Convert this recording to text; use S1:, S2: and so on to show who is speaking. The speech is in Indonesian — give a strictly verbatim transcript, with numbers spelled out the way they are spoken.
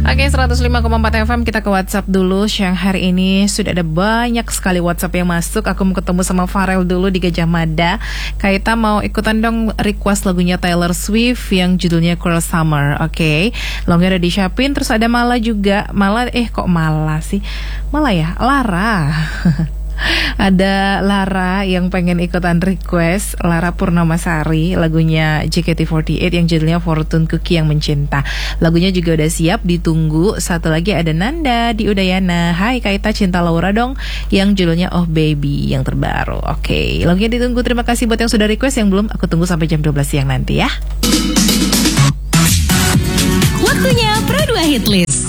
S1: Oke, seratus lima koma empat F M, kita ke WhatsApp dulu. Siang hari ini sudah ada banyak sekali WhatsApp yang masuk. Aku mau ketemu sama Farel dulu di Gajah Mada. Kaita mau ikutan dong request lagunya Taylor Swift yang judulnya Cruel Summer. Oke, longnya udah disiapin. Terus ada Mala juga. Mala, eh kok Mala sih? Mala ya? Lara. Ada Lara yang pengen ikutan request Lara Purnamasari, lagunya J K T empat delapan yang judulnya Fortune Cookie yang Mencinta. Lagunya juga udah siap, ditunggu. Satu lagi ada Nanda di Udayana. Hai Kaita, cinta Laura dong, yang judulnya Oh Baby yang terbaru. Oke, lagunya ditunggu. Terima kasih buat yang sudah request. Yang belum, aku tunggu sampai jam dua belas siang nanti ya.
S2: Waktunya Pro dua Hit List.